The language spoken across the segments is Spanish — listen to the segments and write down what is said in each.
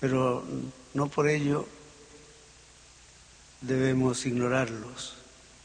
pero no por ello debemos ignorarlos.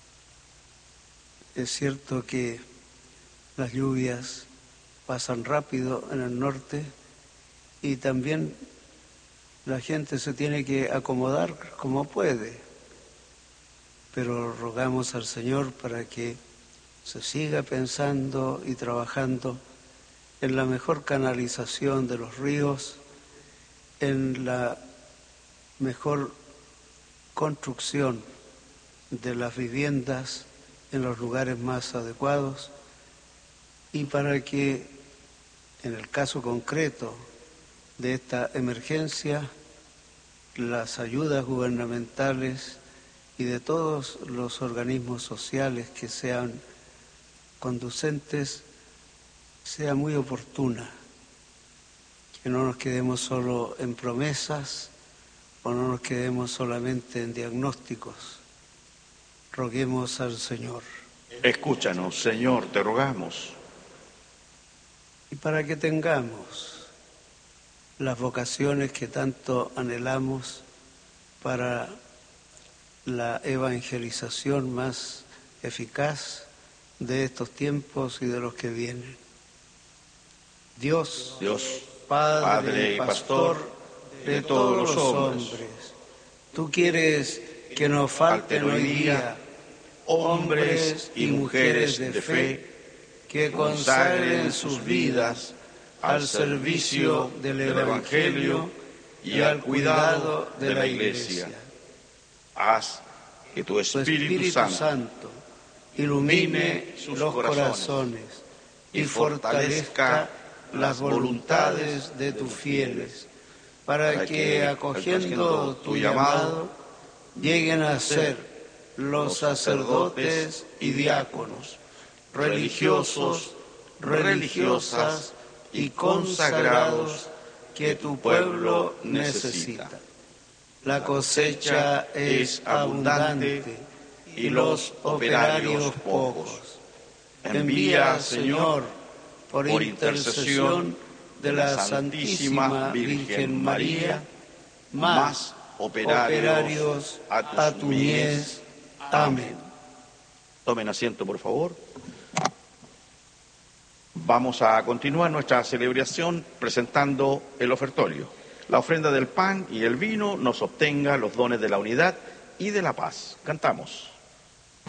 Es cierto que las lluvias pasan rápido en el norte y también la gente se tiene que acomodar como puede, pero rogamos al Señor para que se siga pensando y trabajando en la mejor canalización de los ríos, en la mejor construcción de las viviendas en los lugares más adecuados y para que, en el caso concreto de esta emergencia, las ayudas gubernamentales y de todos los organismos sociales que sean conducentes sea muy oportuna, que no nos quedemos solo en promesas o no nos quedemos solamente en diagnósticos. Roguemos al Señor. Escúchanos, Señor, te rogamos. Y para que tengamos las vocaciones que tanto anhelamos para la evangelización más eficaz de estos tiempos y de los que vienen. Dios, Padre y Pastor de todos los hombres, tú quieres que nos falten hoy día hombres y mujeres de fe que consagren sus vidas al servicio del Evangelio y al cuidado de la Iglesia. Haz que tu Espíritu Santo ilumine los corazones y fortalezca las voluntades de tus fieles, para que, acogiendo tu llamado, lleguen a ser los sacerdotes y diáconos, religiosos, religiosas y consagrados que tu pueblo necesita. La cosecha es abundante y los operarios pocos. Envía, Señor, por intercesión de la Santísima Virgen María, más operarios a tu mies. Amén. Tomen asiento, por favor. Vamos a continuar nuestra celebración presentando el ofertorio. La ofrenda del pan y el vino nos obtenga los dones de la unidad y de la paz. Cantamos.